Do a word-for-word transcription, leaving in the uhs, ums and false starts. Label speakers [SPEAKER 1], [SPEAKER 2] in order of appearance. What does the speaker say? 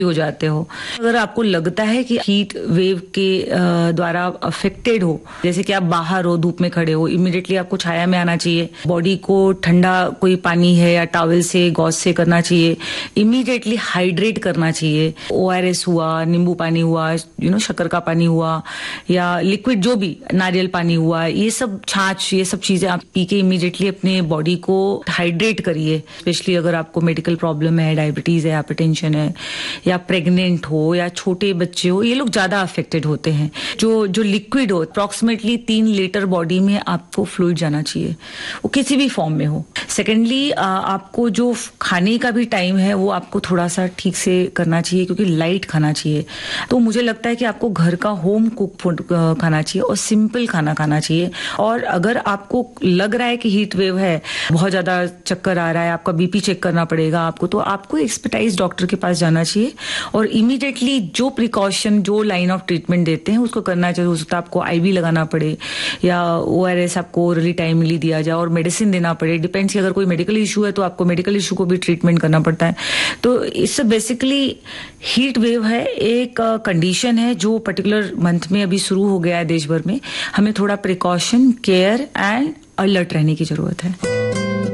[SPEAKER 1] हो जाते हो। अगर आपको लगता है कि हीट वेव के द्वारा अफेक्टेड हो, जैसे कि आप बाहर हो, धूप में खड़े हो, इमीडिएटली आपको छाया में आना चाहिए, बॉडी को ठंडा कोई पानी है या टॉवल से गॉज से करना चाहिए, इमीडिएटली हाइड्रेट करना चाहिए। ओआरएस हुआ, नींबू पानी हुआ, यू नो शक्कर का पानी हुआ या लिक्विड जो भी, नारियल पानी हुआ, ये सब छाछ, ये सब चीजें आप पी के इमीडिएटली अपने बॉडी को हाइड्रेट करिए। स्पेशली अगर आपको मेडिकल प्रॉब्लम है, डायबिटीज है, हाइपरटेंशन है, या प्रेग्नेंट हो या छोटे बच्चे हो, ये लोग ज्यादा अफेक्टेड होते हैं। जो जो लिक्विड हो, अप्रोक्सीमेटली तीन लीटर बॉडी में आपको फ्लूइड जाना चाहिए, वो किसी भी फॉर्म में हो। सेकेंडली, आपको जो खाने का भी टाइम है वो आपको थोड़ा सा ठीक से करना चाहिए, क्योंकि लाइट खाना चाहिए। तो मुझे लगता है कि आपको घर का होम कुक फूड खाना चाहिए और सिंपल खाना खाना चाहिए। और अगर आपको लग रहा है कि हीट वेव है, बहुत ज्यादा चक्कर आ रहा है, आपका बीपी चेक करना पड़ेगा आपको, तो आपको एक्सपर्टाइज डॉक्टर के पास जाना चाहिए और इमीडिएटली जो प्रिकॉशन, जो लाइन ऑफ ट्रीटमेंट देते हैं उसको करना चाहिए। हो सकता है आपको आईवी लगाना पड़े या ओआरएस आपको ओरली टाइमली दिया जाए और मेडिसिन देना पड़े। डिपेंड्स कि अगर कोई मेडिकल इशू है तो आपको मेडिकल इशू को भी ट्रीटमेंट करना पड़ता है। तो इससे बेसिकली हीट वेव है, एक कंडीशन है जो पर्टिकुलर मंथ में अभी शुरू हो गया है देश भर में। हमें थोड़ा प्रिकॉशन, केयर एंड अलर्ट रहने की जरूरत है।